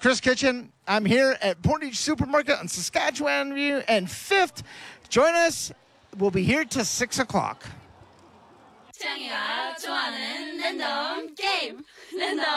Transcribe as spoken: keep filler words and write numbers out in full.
Chris Kitchen. I'm here at Portage Supermarket on Saskatchewan Avenue and fifth. Join us. We'll be here till six o'clock. 창이가 좋아하는 랜덤 게임 랜덤